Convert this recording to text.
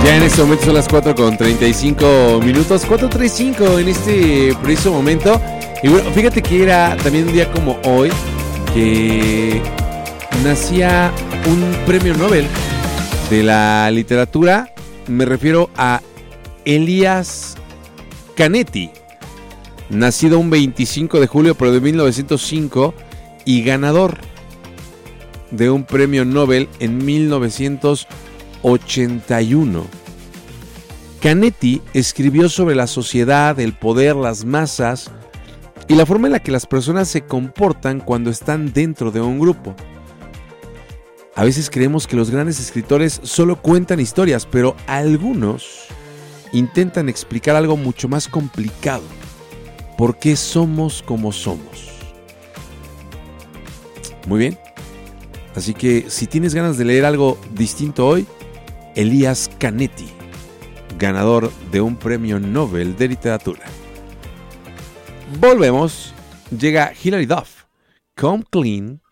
Ya en este momento son las 4:35 minutos, 4:35 en este preciso momento. Y bueno, fíjate que era también un día como hoy que nacía un premio Nobel de la literatura. Me refiero a Elias Canetti, nacido un 25 de julio pero de 1905 y ganador de un premio Nobel en 1981. Canetti escribió sobre la sociedad, el poder, las masas y la forma en la que las personas se comportan cuando están dentro de un grupo. A veces creemos que los grandes escritores solo cuentan historias, pero algunos intentan explicar algo mucho más complicado. ¿Por qué somos como somos? Muy bien. Así que si tienes ganas de leer algo distinto hoy, Elias Canetti, ganador de un premio Nobel de literatura. Volvemos. Llega Hilary Duff. Come Clean